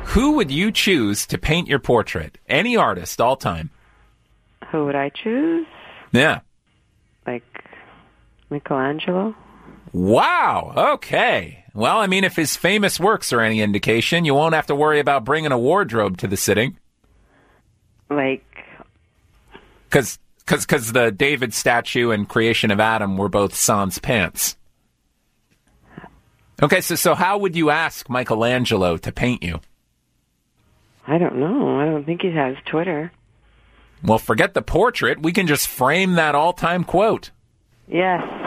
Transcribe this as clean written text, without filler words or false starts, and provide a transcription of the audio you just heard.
Who would you choose to paint your portrait? Any artist, all time. Who would I choose? Yeah. Like Michelangelo? Wow. Okay. Well, I mean, if his famous works are any indication, you won't have to worry about bringing a wardrobe to the sitting. Like... Because the David statue and creation of Adam were both sans pants. Okay, so how would you ask Michelangelo to paint you? I don't know. I don't think he has Twitter. Well, forget the portrait. We can just frame that all-time quote. Yes.